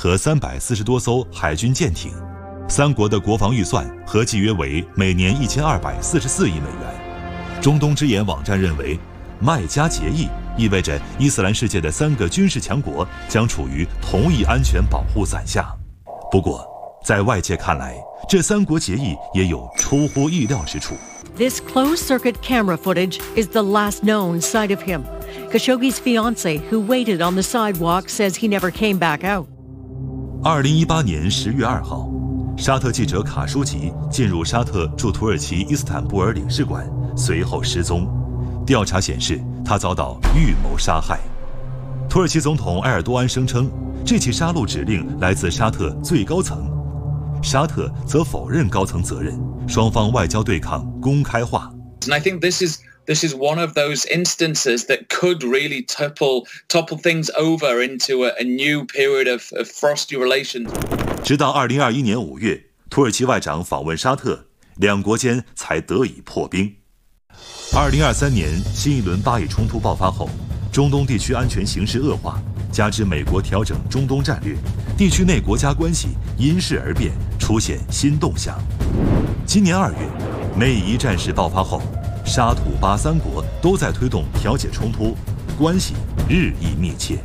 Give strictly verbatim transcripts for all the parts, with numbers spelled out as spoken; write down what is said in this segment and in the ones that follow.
和三百四十多艘海军舰艇。三国的国防预算合计约为每年一千二百四十四亿美元。中东之眼网站认为，麦加协议意味着伊斯兰世界的三个军事强国将处于同一安全保护伞下。不过，在外界看来，这三国协议也有出乎意料之处。 This closed-circuit camera footage is the last known sight of him. Khashoggi's fiancé, who waited on the sidewalk, says he never came back out. 二零一八年十月二号，沙特记者卡舒吉进入沙特驻土耳其伊斯坦布尔领事馆，随后失踪。调查显示，他遭到预谋杀害。土耳其总统埃尔多安声称，这起杀戮指令来自沙特最高层，沙特则否认高层责任，双方外交对抗公开化。 And I think this is this is one of those instances that could really topple topple things over into a, a new period of, of frosty relations. 直到二零二一年五月，土耳其外长访问沙特，两国间才得以破冰。二零二三年新一轮巴以冲突爆发后，中东地区安全形势恶化，加之美国调整中东战略，地区内国家关系因势而变，出现新动向。今年二月，美以一战事爆发后，沙土巴三国都在推动调解冲突，关系日益密切。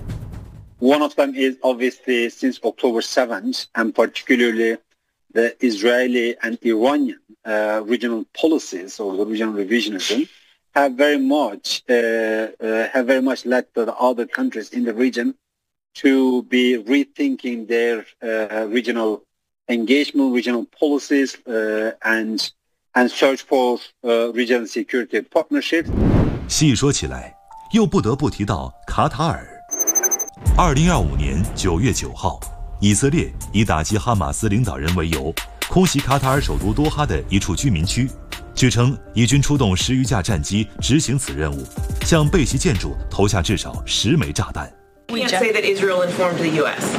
One of them is obviously since October seventh, and particularly the Israeli and Iranian uh, regional policies or the regional revisionism have very much uh, uh, have very much led to the other countries in the region to be rethinking their uh, regional engagement, regional policies, uh, and and search for uh, regional security partnerships. 细说起来，又不得不提到卡塔尔。二零二五年九月九号，以色列以打击哈马斯领导人为由，空袭卡塔尔首都多哈的一处居民区。据称，以军出动十余架战机执行此任务，向被袭建筑投下至少十枚炸弹。 We can't say that Israel informed the U S.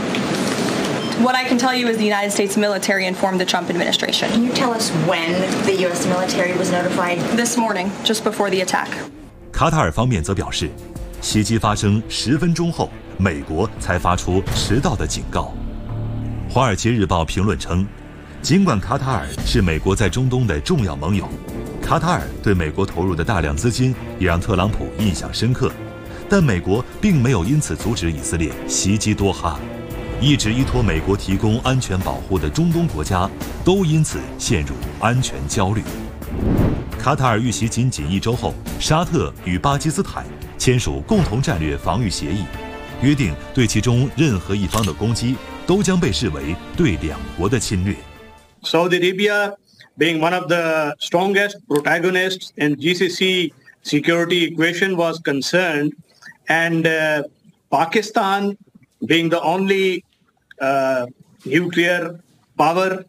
What I can tell you is the United States military informed the Trump administration. Can you tell us when the U S military was notified? This morning, just before the attack. 卡塔尔方面则表示，袭击发生十分钟后，美国才发出迟到的警告。《华尔街日报》评论称，尽管卡塔尔是美国在中东的重要盟友，卡塔尔对美国投入的大量资金也让特朗普印象深刻，但美国并没有因此阻止以色列袭击多哈。一直依托美国提供安全保护的中东国家都因此陷入安全焦虑。卡塔尔遇袭仅仅一周后，沙特与巴基斯坦签署共同战略防御协议，约定对其中任何一方的攻击都将被视为对两国的侵略。 Saudi Arabia being one of the strongest protagonists in G C C security equation was concerned, and uh, Pakistan being the only uh, nuclear power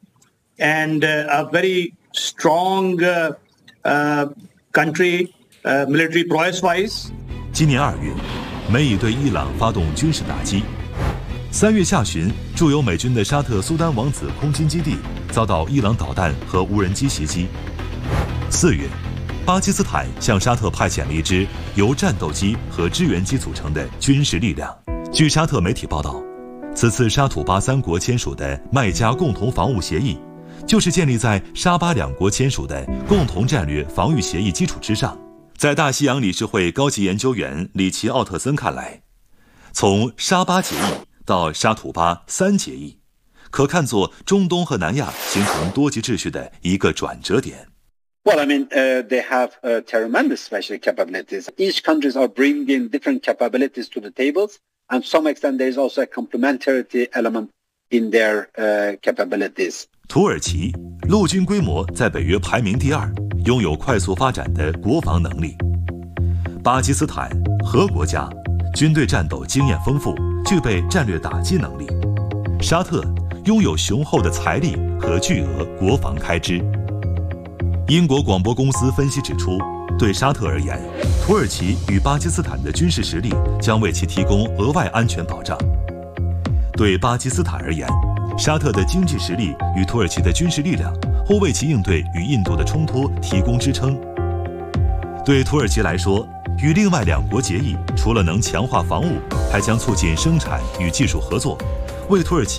and uh, a very strong uh, uh, country uh, military prowess-wise. 今年二月，美以对伊朗发动军事打击。三月下旬，驻有美军的沙特苏丹王子空军基地遭到伊朗导弹和无人机袭击。四月，巴基斯坦向沙特派遣了一支由战斗机和支援机组成的军事力量。据沙特媒体报道，此次沙土巴三国签署的麦加共同防务协议，就是建立在沙巴两国签署的共同战略防御协议基础之上。在大西洋理事会高级研究员里奇奥特森看来，从沙巴协议到沙土巴三协议，可看作中东和南亚形成多极秩序的一个转折点。 Well, I mean, uh, they have uh, tremendous special capabilities. Each countries are bringing different capabilities to the tables, and to some extent there is also a complementarity element in their uh, capabilities. 土耳其陆军规模在北约排名第二，拥有快速发展的国防能力。巴基斯坦核国家，军队战斗经验丰富，具备战略打击能力。沙特拥有雄厚的财力和巨额国防开支。英国广播公司分析指出，对沙特而言，土耳其与巴基斯坦的军事实力将为其提供额外安全保障。对巴基斯坦而言，沙特的经济实力与土耳其的军事力量或为其应对与印度的冲突提供支撑。对土耳其来说，与另外两国结义，除了能强化防务，还将促进生产与技术合作，为土耳其